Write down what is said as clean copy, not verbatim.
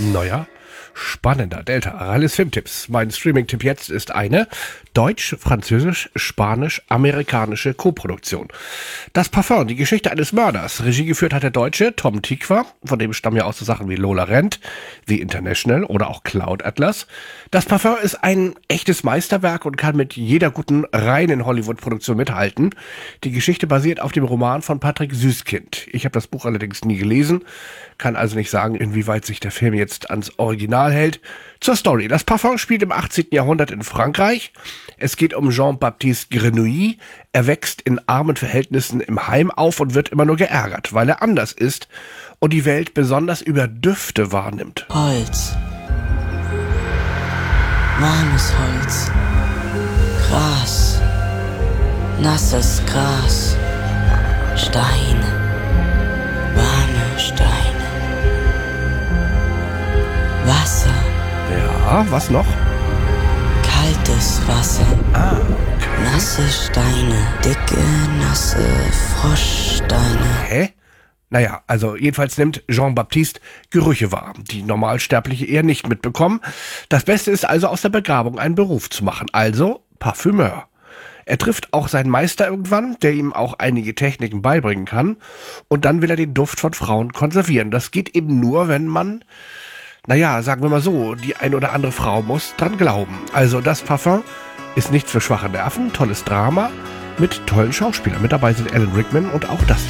Neuer, spannender Delta Aralis Filmtipps. Mein Streaming-Tipp jetzt ist eine deutsch-französisch-spanisch-amerikanische Koproduktion. Das Parfum, die Geschichte eines Mörders. Regie geführt hat der Deutsche Tom Tykwer, von dem stammen ja auch so Sachen wie Lola Rent, The International oder auch Cloud Atlas. Das Parfum ist ein echtes Meisterwerk und kann mit jeder guten reinen Hollywood-Produktion mithalten. Die Geschichte basiert auf dem Roman von Patrick Süskind. Ich habe das Buch allerdings nie gelesen, kann also nicht sagen, inwieweit sich der Film jetzt ans Original hält. Zur Story. Das Parfum spielt im 18. Jahrhundert in Frankreich. Es geht um Jean-Baptiste Grenouille. Er wächst in armen Verhältnissen im Heim auf und wird immer nur geärgert, weil er anders ist und die Welt besonders über Düfte wahrnimmt. Holz. Warmes Holz. Gras. Nasses Gras. Steine. Warme Steine. Wasser. Ja, was noch? Kaltes Wasser. Okay. Nasse Steine. Dicke, nasse Froschsteine. Hä? Naja, also jedenfalls nimmt Jean-Baptiste Gerüche wahr, die Normalsterbliche eher nicht mitbekommen. Das Beste ist also, aus der Begabung einen Beruf zu machen, also Parfümeur. Er trifft auch seinen Meister irgendwann, der ihm auch einige Techniken beibringen kann. Und dann will er den Duft von Frauen konservieren. Das geht eben nur, wenn man, naja, sagen wir mal so, die ein oder andere Frau muss dran glauben. Also das Parfum ist nichts für schwache Nerven, tolles Drama mit tollen Schauspielern. Mit dabei sind Alan Rickman und auch das